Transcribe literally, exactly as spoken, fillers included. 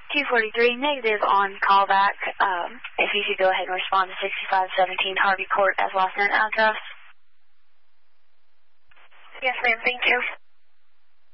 two forty-three, negative on callback. Um, if you could go ahead and respond to sixty-five seventeen Harvey Court as last known address. Yes, ma'am. Thank you.